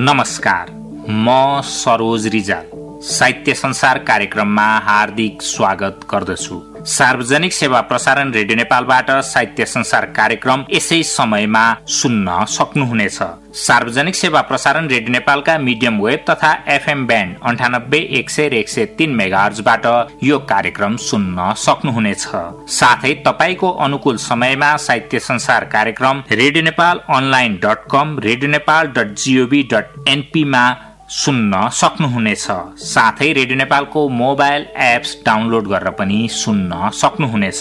नमस्कार, म सरोज रिजाल साहित्य संसार कार्यक्रममा हार्दिक स्वागत गर्दछु। सार्वजनिक सेवा प्रसारण रेडियो नेपालबाट साहित्य संसार कार्यक्रम यसै समयमा सुन्न सक्नुहुनेछ। सार्वजनिक सेवा प्रसारण रेडियो नेपालका मिडियम वेब तथा एफएम ब्यान्ड 98.100-103 मेगाहर्जबाट यो कार्यक्रम सुन्न सक्नुहुनेछ। साथै तपाईको अनुकूल समयमा साहित्य संसार कार्यक्रम रेडियो नेपाल online.com, redionepal.gov.np मा सुन्न सक्नुहुनेछ। साथै रेडियो नेपालको मोबाइल एप्स डाउनलोड गरेर पनि सुन्न सक्नुहुनेछ।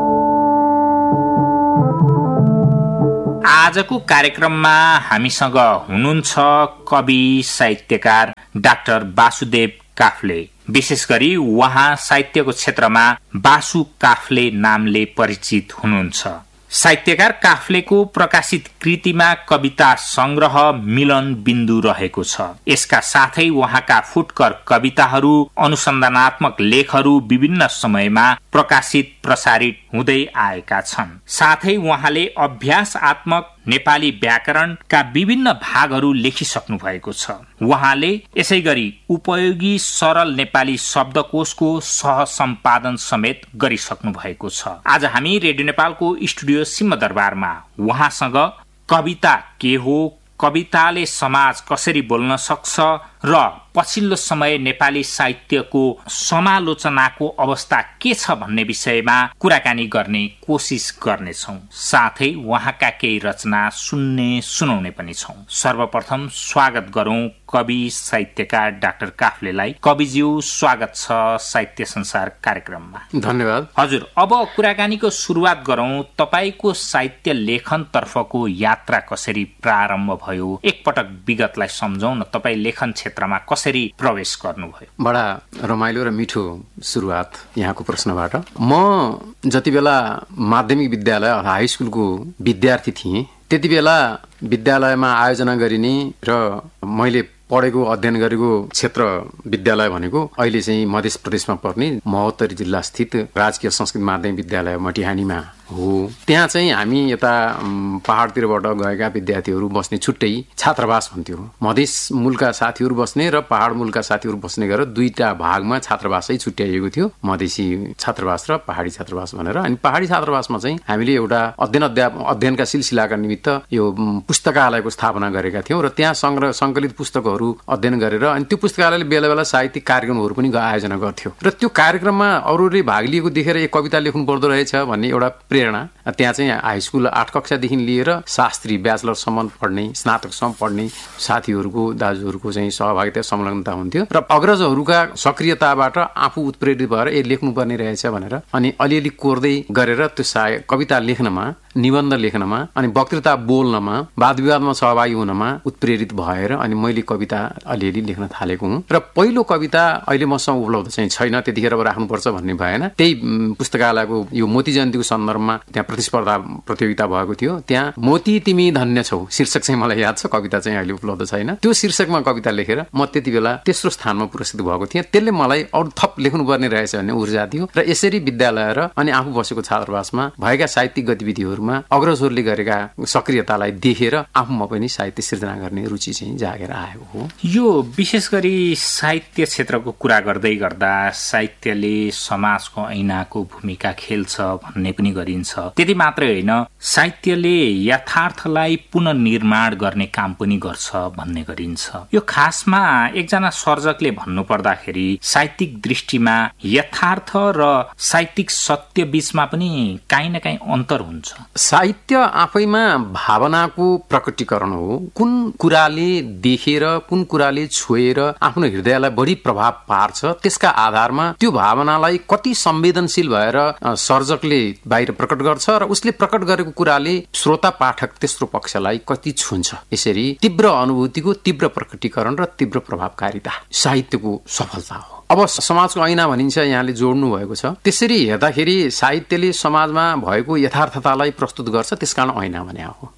आजको कार्यक्रममा हामीसँग हुनुहुन्छ कवि साहित्यकार डाक्टर वासुदेव काफ्ले। विशेष गरी उहाँ साहित्यको क्षेत्रमा वासु काफ्ले नामले परिचित हुनुहुन्छ। साहित्यकार काफ्लेको प्रकाशित कृतिमा कविता संग्रह मिलन बिन्दु रहेको छ। यसका साथै उहाँका फुटकर कविताहरू, अनुसन्धानात्मक लेखहरू विभिन्न समयमा प्रकाशित प्रसारित हुँदै आएका छन्। साथै उहाँले अभ्यासआत्मक नेपाली व्याकरणका विभिन्न भागहरू लेखिसक्नु भएको छ। उहाँले यसै गरी उपयोगी सरल नेपाली शब्दकोशको सहसम्पादन समेत गरिसक्नु भएको छ। आज हामी रेडियो नेपालको स्टुडियो सिंहदरबारमा उहाँसँग कविता के हो, कविताले समाज कसरी बोल्न सक्छ र पछिल्लो समय नेपाली साहित्यको समालोचनाको अवस्था के छ भन्ने विषयमा कुराकानी गर्ने कोसिस गर्नेछौँ। साथै उहाँका केही रचना सुनाउने पनि छौँ। सर्वप्रथम स्वागत गरौँ कवि साहित्यकार डाक्टर काफ्लेलाई। कविज्यू, स्वागत छ साहित्य संसार कार्यक्रममा। धन्यवाद। हजुर, अब कुराकानीको सुरुवात गरौँ। तपाईको साहित्य लेखन तर्फको यात्रा कसरी प्रारम्भ भयो? एकपटक विगतलाई सम्झौँ न। तपाई लेखन क्षेत्रमा कसरी प्रवेश गर्नुभयो? बडा रमाइलो र मिठो सुरुवात यहाँको प्रश्नबाट। म जति बेला माध्यमिक विद्यालय हाई स्कुलको विद्यार्थी थिएँ, त्यति बेला विद्यालयमा आयोजना गरिने र मैले पढेको अध्ययन गरेको क्षेत्र विद्यालय भनेको अहिले चाहिँ मध्य प्रदेशमा पर्ने महोत्तरी जिल्ला स्थित राजकीय संस्कृत माध्यमिक विद्यालय मटिहानीमा हो। त्यहाँ चाहिँ हामी यता पहाडतिरबाट गएका विद्यार्थीहरू बस्ने छुट्टै छात्रावास भन्थ्यो। मधेस मूलका साथीहरू बस्ने र पहाड मूलका साथीहरू बस्ने गरेर दुईटा भागमा छात्रावासै छुट्याइएको थियो, मधेसी छात्रावास र पहाडी छात्रावास भनेर। अनि पहाडी छात्रावासमा चाहिँ हामीले एउटा अध्ययनका सिलसिलाका निमित्त यो पुस्तकालयको स्थापना गरेका थियौँ र त्यहाँ सङ्कलित पुस्तकहरू अध्ययन गरेर अनि त्यो पुस्तकालयले बेला बेला साहित्यिक कार्यक्रमहरू पनि आयोजना गर्थ्यो र त्यो कार्यक्रममा अरूले भाग लिएको देखेर एक कविता लेख्नु पर्दो रहेछ भन्ने एउटा प्रेरणा। त्यहाँ चाहिँ हाई स्कुल 8 कक्षादेखि लिएर शास्त्री ब्याचलरसम्म पढ्ने, स्नातकसम्म पढ्ने साथीहरूको, दाजुहरूको चाहिँ सहभागिता, संलग्नता हुन्थ्यो र अग्रजहरूका सक्रियताबाट आफू उत्प्रेरित भएर लेख्नुपर्ने रहेछ भनेर अनि अलिअलि कोर्दै गरेर त्यो कविता लेख्नमा, निबन्ध लेख्नमा अनि वक्तृता बोल्नमा, वाद विवादमा सहभागी हुनमा उत्प्रेरित भएर अनि मैले कविता अलिअलि लेख्न थालेको हुँ। र पहिलो कविता अहिले मसँग उपलब्ध चाहिँ छैन, त्यतिखेर राख्नुपर्छ भन्ने भएन। त्यही पुस्तकालयको यो मोती जयन्तीको सन्दर्भमा त्यहाँ प्रतियोगिता भएको थियो। त्यहाँ मोती तिमी धन्य छौ शीर्षक चाहिँ मलाई याद छ, कविता चाहिँ अहिले उपलब्ध छैन। त्यो शीर्षकमा कविता लेखेर म त्यति बेला तेस्रो स्थानमा पुरस्कृत भएको थिएँ। त्यसले मलाई अरू थप लेख्नुपर्ने रहेछ भन्ने ऊर्जा दियो र यसरी विद्यालय र अनि आफू बसेको छात्रावासमा भएका साहित्यिक गतिविधिहरूमा अग्रजहरूले गरेका सक्रियतालाई देखेर आफूमा पनि साहित्य सिर्जना गर्ने रुचि चाहिँ जागेर आएको हो। यो विशेष गरी साहित्य क्षेत्रको कुरा गर्दै गर्दा साहित्यले समाजको ऐनाको भूमिका खेल्छ भन्ने पनि गरिन्छ। त्यति मात्रै होइन, साहित्यले यथार्थलाई पुनर्निर्माण गर्ने काम पनि गर्छ भन्ने गरिन्छ। यो खासमा एकजना सर्जकले भन्नु पर्दाखेरि साहित्यिक दृष्टिमा यथार्थ र साहित्यिक सत्य बीचमा पनि काहीँ न काहीँ अन्तर हुन्छ। साहित्य आफैमा भावनाको प्रकटीकरण हो। कुन कुराले देखेर, कुन कुराले छोएर आफ्नो हृदयलाई बढी प्रभाव पार्छ, त्यसका आधारमा त्यो भावनालाई कति संवेदनशील भएर सर्जकले बाहिर प्रकट गर्छ र उसले प्रकट गरेको कुराले श्रोता पाठक तेस्रो पक्षलाई कति छुन्छ। यसरी तीव्र अनुभूतिको तीव्र प्रकटीकरण र तीव्र प्रभावकारिता साहित्यको सफलता हो। अब समाजको ऐना भनिन्छ, यहाँले जोड्नु भएको छ। त्यसरी हेर्दाखेरि साहित्यले समाजमा भएको यथार्थतालाई प्रस्तुत गर्छ, त्यसकारण ऐना भने हो।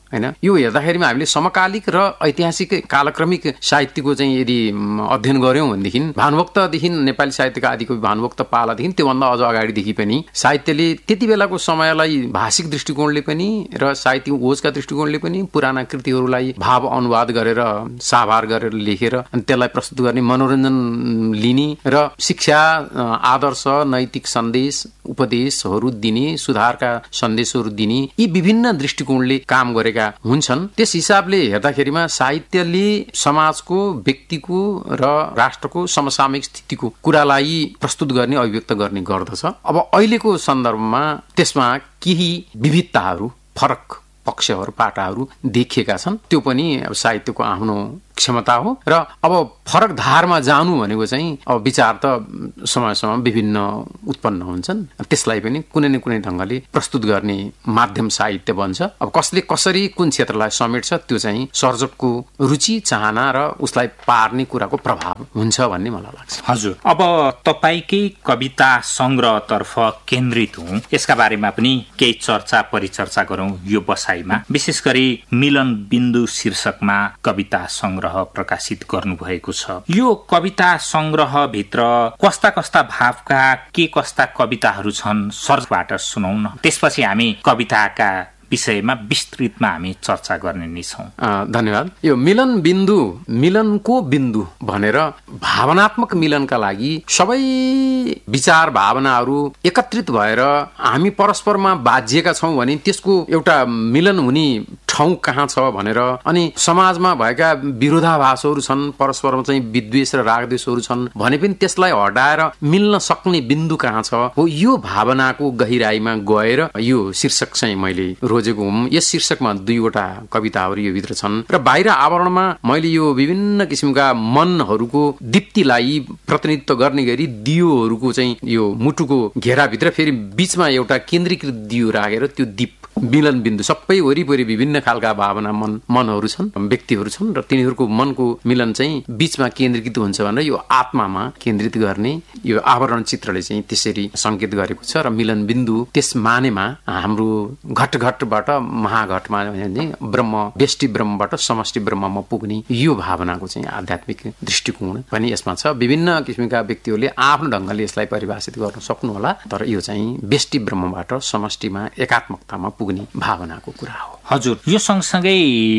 हैन। यो हेर्दाखेरिमा हामीले समकालिक र ऐतिहासिक कालक्रमिक साहित्यको चाहिँ यदि अध्ययन गर्यौं भनेदेखि भानुभक्तदेखि नेपाली साहित्यका आदिकवि भानुभक्त पालादेखि त्योभन्दा अझ अगाडिदेखि पनि साहित्यले त्यति बेलाको समयलाई भाषिक दृष्टिकोणले पनि र साहित्यिक ओजका दृष्टिकोणले पनि पुराना कृतिहरूलाई भाव अनुवाद गरेर साभार गरेर लेखेर अनि त्यसलाई प्रस्तुत गर्ने, मनोरञ्जन लिने र शिक्षा, आदर्श, नैतिक सन्देश, उपदेशहरू दिने, सुधारका सन्देशहरू दिने, यी विभिन्न दृष्टिकोणले काम गरेका हुन्छन्। त्यस हिसाबले हेर्दाखेरिमा साहित्यले समाजको, व्यक्तिको र राष्ट्रको समसामयिक स्थितिको कुरालाई प्रस्तुत गर्ने, अभिव्यक्त गर्ने गर्दछ। अब अहिलेको सन्दर्भमा त्यसमा केही विविधताहरू, फरक पक्षहरू, पाटाहरू देखिएका छन्। त्यो पनि अब साहित्यको आफ्नो क्षमता हो र अब फरक धारमा जानु भनेको चाहिँ अब विचार त समय विभिन्न उत्पन्न हुन्छन्। त्यसलाई पनि कुनै न कुनै ढंगले प्रस्तुत गर्ने माध्यम साहित्य बन्छ। अब कसले कसरी कुन क्षेत्रलाई समेट्छ त्यो चाहिँ सर्जकको रुचि, चाहना र उसलाई पार्ने कुराको प्रभाव हुन्छ भन्ने मलाई लाग्छ। हजुर, अब तपाईकै कविता संग्रहतर्फ केन्द्रित हौं, यसका बारेमा पनि केही चर्चा परिचर्चा गरौं यो बसाइमा। विशेष गरी मिलन बिन्दु शीर्षकमा कविता संग्रह प्रकाशित गर्नुभएको छ। यो कविता संग्रह भित्र कस्ता कस्ता भावका के कस्ता कविताहरू छन्, सर्जबाट सुनाउन। त्यसपछि हामी कविताका विषयमा विस्तृतमा हामी चर्चा गर्ने नै छौं। धन्यवाद। यो मिलन बिन्दु, मिलनको बिन्दु भनेर भावनात्मक मिलनका लागि सबै विचार भावनाहरू एकत्रित भएर हामी परस्परमा बाझिएका छौं भने त्यसको एउटा मिलन हुने ठाउँ कहाँ छ भनेर, अनि समाजमा भएका विरोधाभासहरू छन्, परस्परमा चाहिँ विद्वेष र रागद्वेषहरू छन् भने पनि त्यसलाई हटाएर मिल्न सक्ने बिन्दु कहाँ छ हो, यो भावनाको गहिराईमा गएर यो शीर्षक चाहिँ मैले रोजेको हुँ। यस शीर्षकमा 2 वटा कविताहरू यो भित्र छन् र बाहिर आवरणमा मैले यो विभिन्न किसिमका मनहरूको दीप्तिलाई प्रतिनिधित्व गर्ने गरी दियोहरूको चाहिँ यो मुटुको घेराभित्र फेरि बीचमा एउटा केन्द्रीकृत दियो राखेर त्यो दीप मिलन बिन्दु, सबै वरिपरि विभिन्न खालका भावना मनहरू छन्, व्यक्तिहरू छन् र तिनीहरूको मनको मिलन चाहिँ बीचमा केन्द्रीकृत हुन्छ भनेर यो आत्मामा केन्द्रित गर्ने यो आवरण चित्रले चाहिँ त्यसरी संकेत गरेको छ। र मिलन बिन्दु त्यस मानेमा हाम्रो घटघटबाट महाघटमा ब्रह्म, व्यष्टि ब्रह्मबाट समष्टि ब्रह्ममा पुग्ने यो भावनाको चाहिँ आध्यात्मिक दृष्टिकोण पनि यसमा छ। विभिन्न किसिमका व्यक्तिहरूले आफ्नो ढंगले यसलाई परिभाषित गर्न सक्नु होला, तर यो चाहिँ व्यष्टि ब्रह्मबाट समष्टिमा एकात्मकतामा पुग्ने भावनाको कुरा हो। हजुर, यो सँगसँगै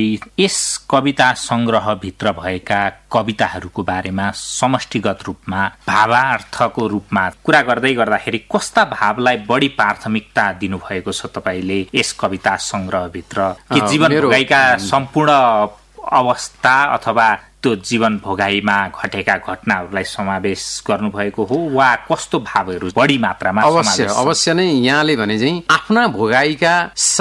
यस कविता संग्रहभित्र भएका कविताहरूको बारेमा समष्टिगत रूपमा, भावार्थको रूपमा कुरा गर्दै गर्दाखेरि कस्ता भावलाई बढी प्राथमिकता दिनुभएको छ तपाईले यस कविता संग्रहभित्र? के जीवन भोगाइका सम्पूर्ण अवस्था अथवा त्यो जीवन भोगाईमा घटेका घटनाहरूलाई समावेश गर्नुभएको हो वा कस्तो भावहरू बढी मात्रामा? अवश्य नै यहाँले भने चाहिँ आफ्ना भोगाईका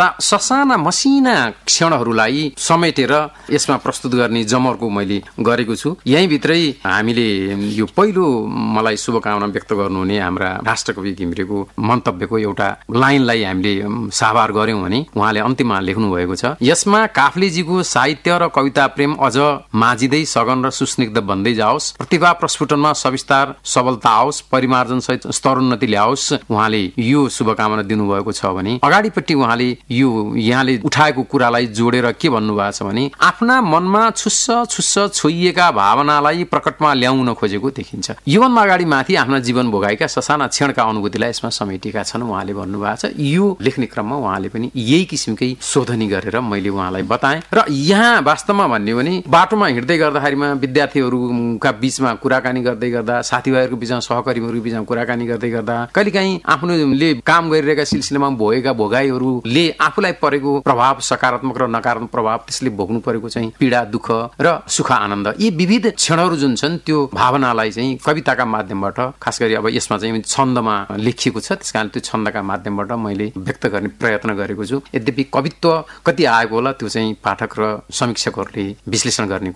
ससाना मसिना क्षणहरूलाई समेटेर यसमा प्रस्तुत गर्ने जमर्को मैले गरेको छु। यही भित्रै हामीले यो पहिलो मलाई शुभकामना व्यक्त गर्नुहुने हाम्रा राष्ट्रकवि घिमिरेको मन्तव्यको एउटा लाइनलाई हामीले साभार गर्यौं भने उहाँले अन्तिममा लेख्नु भएको छ, यसमा काफ्लेजीको साहित्य र कविता प्रेम अझ माझिँदै सघन र सुस्निग्ध बन्दै जाओस्, प्रतिभा प्रस्फुटनमा सविस्तार सबलता आओस्, परिमार्जन सहित स्तरोन्नति ल्याओस्। उहाँले यो शुभकामना दिनुभएको छ भने अगाडिपट्टि उहाँले यो यहाँले उठाएको कुरालाई जोडेर के भन्नुभएको छ भने आफ्ना मनमा छुस्स छोइएका भावनालाई प्रकटमा ल्याउन खोजेको देखिन्छ। योभन्दा अगाडि माथि आफ्ना जीवन भोगाएका ससाना क्षणका अनुभूतिलाई यसमा समेटेका छन् उहाँले भन्नुभएको छ। यो लेख्ने क्रममा उहाँले पनि यही किसिमकै शोधनी गरेर मैले उहाँलाई बताएँ। र यहाँ वास्तवमा भन्ने भने बाटोमा हिँड्दै गर्दाखेरिमा विद्यार्थीहरूका बीचमा कुराकानी गर्दै गर्दा, साथीभाइहरूको बीचमा, सहकर्मीहरूको बीचमा कुराकानी गर्दै गर्दा, कहिलेकाहीँ आफूले काम गरिरहेका सिलसिलामा भोगेका भोगाईहरूले आफूलाई परेको प्रभाव, सकारात्मक र नकारात्मक प्रभाव, त्यसले भोग्नु परेको चाहिँ पीडा, दुःख र सुख आनन्द, यी विविध क्षणहरू जुन छन् त्यो भावनालाई चाहिँ कविताका माध्यमबाट, खास गरी अब यसमा चाहिँ छन्दमा लेखिएको छ, त्यसकारण त्यो छन्दका माध्यमबाट मैले व्यक्त गर्ने प्रयत्न गरेको छु। यद्यपि कवित्व कति आएको होला त्यो चाहिँ पाठक र समीक्षकहरूले विश्लेषण गर्ने कुरा भयो।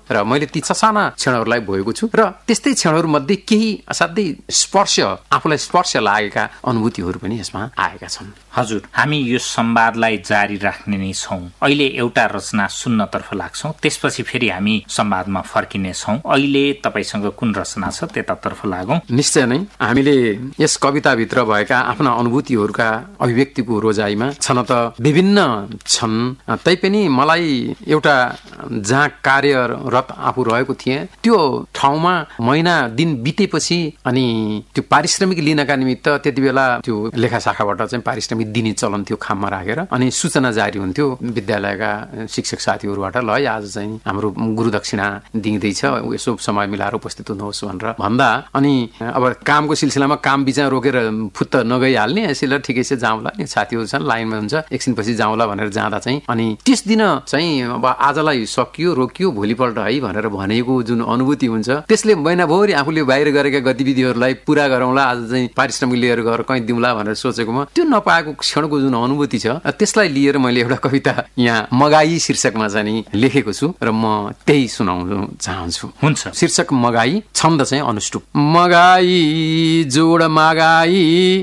र मैले ती ससाना क्षणहरूलाई भोगेको छु र त्यस्तै क्षणहरू मध्ये केही असाध्यै आफूलाई स्पर्श लागेका अनुभूतिहरू पनि यसमा आएका छन्। हजुर, हामी यो संवादलाई जारी राख्ने नै छौं। अहिले एउटा रचना सुन्नतर्फ लाग्छौं, त्यसपछि फेरि हामी संवादमा फर्किने छौं। अहिले तपाईसँग कुन रचना छ त्यतातर्फ लागौं। निश्चय नै हामीले यस कविताभित्र भएका आफ्ना अनुभूतिहरूका अभिव्यक्तिको रोजाइमा छन त विभिन्न छन्, तैपनि मलाई एउटा जहाँ कार्यरत आफू रहेको थिएँ त्यो ठाउँमा महिना दिन बितेपछि अनि त्यो पारिश्रमिक लिनका निमित्त त्यति बेला त्यो लेखा शाखाबाट चाहिँ पारिश्रमिक दिने चलन थियो खाममा राखेर, अनि सूचना जारी हुन्थ्यो विद्यालयका शिक्षक साथीहरूबाट, ल आज चाहिँ हाम्रो गुरु दक्षिणा दिँदैछ, यसो समय मिलाएर उपस्थित हुनुहोस् भनेर भन्दा अनि अब कामको सिलसिलामा काम बिचमा रोकेर फुत्त नगइहाल्ने, यसैले ठिकै छ जाउँला नि, साथीहरू छन् लाइनमा हुन्छ एकछिनपछि जाउँला भनेर जाँदा चाहिँ अनि त्यस दिन चाहिँ अब आजलाई सकियो रोकियो भोलिपल्ट है भनेर भनेको जुन अनुभूति हुन्छ त्यसले महिनाभरि आफूले बाहिर गरेका गतिविधिहरूलाई पूरा गरौँला, आज चाहिँ पारिश्रमिक लिएर गएर कहीँ दिउँला भनेर सोचेकोमा त्यो नपाएको क्षणको जुन अनुभूति छ त्यसलाई लिएर मैले एउटा कविता यहाँ मगाई शीर्षकमा चाहिँ लेखेको छु र म त्यही सुनाउन चाहन्छु। हुन्छ। शीर्षक मगाई, छन्द चाहिँ अनुष्टुप। मगाई जोड मगाई